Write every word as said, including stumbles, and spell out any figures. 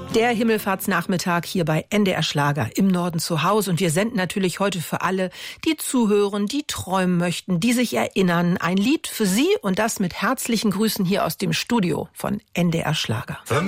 Der Himmelfahrtsnachmittag hier bei N D R Schlager im Norden zu Hause. Und wir senden natürlich heute für alle, die zuhören, die träumen möchten, die sich erinnern, ein Lied für Sie und das mit herzlichen Grüßen hier aus dem Studio von N D R Schlager.